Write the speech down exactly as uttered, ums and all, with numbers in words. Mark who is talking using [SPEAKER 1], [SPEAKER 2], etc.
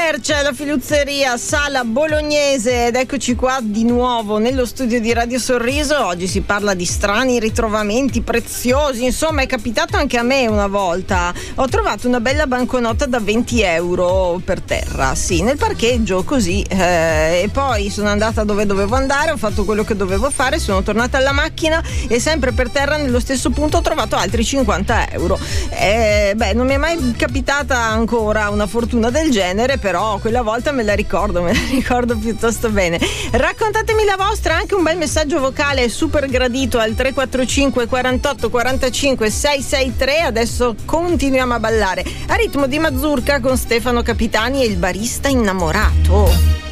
[SPEAKER 1] Quercia, la Filuzzeria, Sala Bolognese, ed eccoci qua di nuovo nello studio di Radio Sorriso. Oggi si parla di strani ritrovamenti preziosi, insomma è capitato anche a me una volta. Ho trovato una bella banconota da venti euro per terra, sì, nel parcheggio, così, eh, e poi sono andata dove dovevo andare, ho fatto quello che dovevo fare, sono tornata alla macchina e sempre per terra nello stesso punto ho trovato altri cinquanta euro. Eh, beh, non mi è mai capitata ancora una fortuna del genere, però quella volta me la ricordo, me la ricordo piuttosto bene. Raccontatemi la vostra, anche un bel messaggio vocale super gradito al tre quattro cinque quarantotto quarantacinque seicentosessantatré. Adesso continuiamo a ballare a ritmo di mazurka con Stefano Capitani e il barista innamorato.